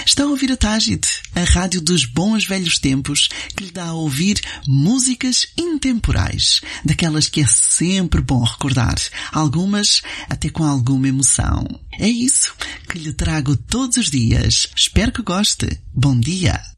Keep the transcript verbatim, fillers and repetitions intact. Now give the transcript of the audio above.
Está a ouvir a Tágide, a rádio dos bons velhos tempos, que lhe dá a ouvir músicas intemporais, daquelas que é sempre bom recordar, algumas até com alguma emoção. É isso que lhe trago todos os dias. Espero que goste. Bom dia!